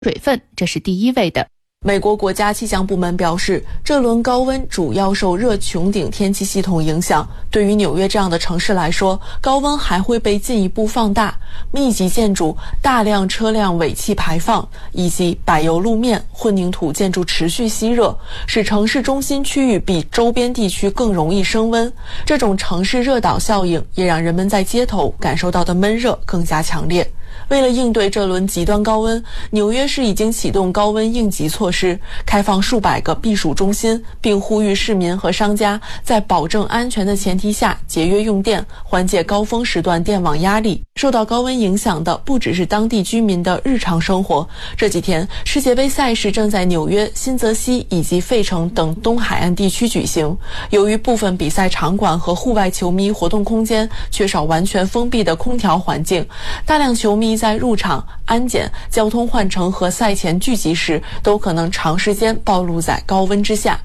水分，这是第一位的。 美国国家气象部门表示，这轮高温主要受热穹顶天气系统影响。对于纽约这样的城市来说，高温还会被进一步放大。密集建筑、大量车辆尾气排放以及柏油路面、混凝土建筑持续吸热，使城市中心区域比周边地区更容易升温。这种城市热岛效应也让人们在街头感受到的闷热更加强烈。为了应对这轮极端高温，纽约市已经启动高温应急措施，开放数百个避暑中心，并呼吁市民和商家在保证安全的前提下节约用电，缓解高峰时段电网压力。受到高温影响的不只是当地居民的日常生活。这几天，世界杯赛事正在纽约、新泽西以及费城等东海岸地区举行。由于部分比赛场馆和户外球迷活动空间缺少完全封闭的空调环境，大量球迷在入场、安检、交通换乘和赛前聚集时，都可能长时间暴露在高温之下。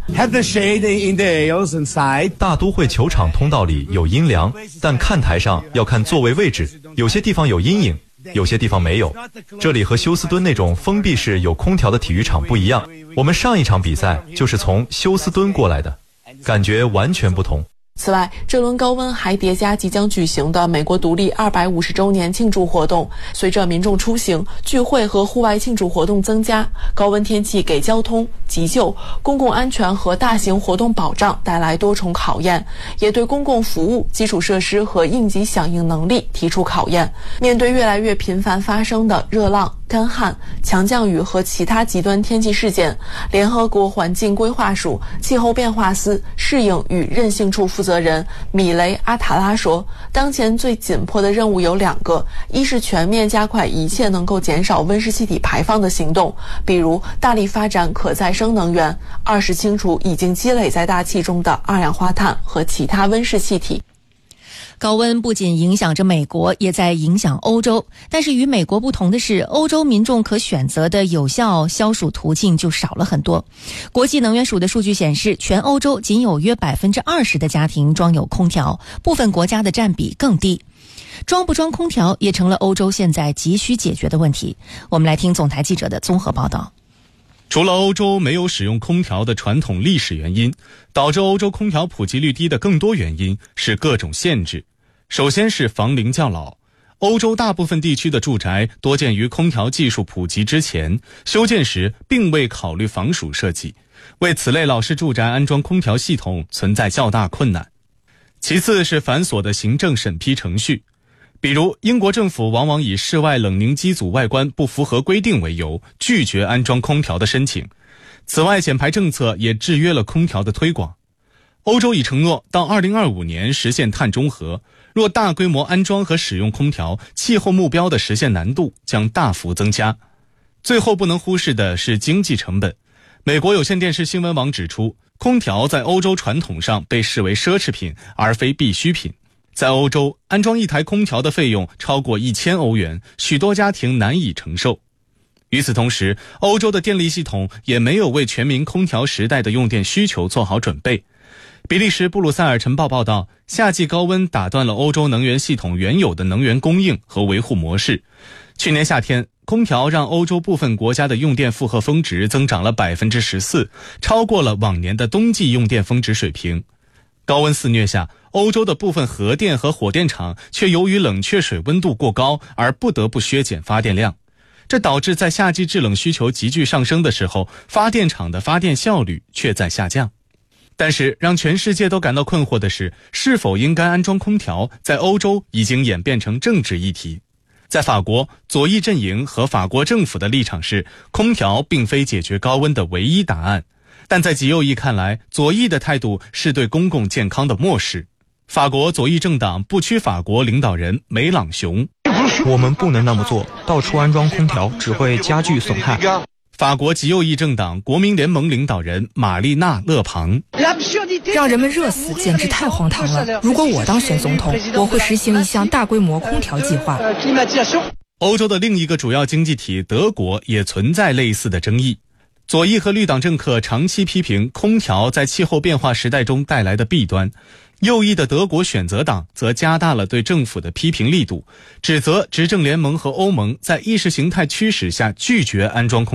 大都会球场通道里有阴凉，但看台上要看座位位置，有些地方有阴影，有些地方没有。这里和休斯敦那种封闭式有空调的体育场不一样。我们上一场比赛就是从休斯敦过来的，感觉完全不同。 此外，这轮高温还叠加即将举行的美国独立250周年庆祝活动。随着民众出行、聚会和户外庆祝活动增加，高温天气给交通、急救、公共安全和大型活动保障带来多重考验，也对公共服务、基础设施和应急响应能力提出考验。面对越来越频繁发生的热浪、干旱、强降雨和其他极端天气事件，联合国环境规划署气候变化司适应与韧性处负责人米雷·阿塔拉说，当前最紧迫的任务有2个，一是全面加快一切能够减少温室气体排放的行动，比如大力发展可再生能源；二是清除已经积累在大气中的二氧化碳和其他温室气体。 高温不仅影响着美国，也在影响欧洲。但是与美国不同的是，欧洲民众可选择的有效消暑途径就少了很多。国际能源署的数据显示，全欧洲仅有约 20% 的家庭装有空调，部分国家的占比更低。装不装空调也成了欧洲现在急需解决的问题。我们来听总台记者的综合报道。 除了欧洲没有使用空调的传统历史原因，导致欧洲空调普及率低的更多原因是各种限制。首先是房龄较老，欧洲大部分地区的住宅多建于空调技术普及之前，修建时并未考虑防暑设计，为此类老式住宅安装空调系统存在较大困难。其次是繁琐的行政审批程序，比如英国政府往往以室外冷凝机组外观不符合规定为由，拒绝安装空调的申请。此外，减排政策也制约了空调的推广。欧洲已承诺到2025年实现碳中和，若大规模安装和使用空调，气候目标的实现难度将大幅增加。最后不能忽视的是经济成本。美国有线电视新闻网指出，空调在欧洲传统上被视为奢侈品，而非必需品。在欧洲，安装一台空调的费用超过1000欧元，许多家庭难以承受。与此同时，欧洲的电力系统也没有为全民空调时代的用电需求做好准备。比利时布鲁塞尔晨报报道，夏季高温打断了欧洲能源系统原有的能源供应和维护模式。去年夏天，空调让欧洲部分国家的用电负荷峰值增长了 14%， 超过了往年的冬季用电峰值水平。高温肆虐下，欧洲的部分核电和火电厂却由于冷却水温度过高而不得不削减发电量，这导致在夏季制冷需求急剧上升的时候，发电厂的发电效率却在下降。但是让全世界都感到困惑的是，是否应该安装空调在欧洲已经演变成政治议题。在法国，左翼阵营和法国政府的立场是，空调并非解决高温的唯一答案。但在极右翼看来，左翼的态度是对公共健康的漠视。法国左翼政党不屈法国领导人梅朗雄， 我们不能那么做，到处安装空调只会加剧损害。 法国极右翼政党国民联盟领导人玛丽娜·勒庞， 让人们热死简直太荒唐了。如果我当选总统，我会实行一项大规模空调计划。 欧洲的另一个主要经济体德国也存在类似的争议。左翼和绿党政客长期批评空调在气候变化时代中带来的弊端， 右翼的德国选择党则加大了对政府的批评力度，指责执政联盟和欧盟在意识形态驱使下拒绝安装空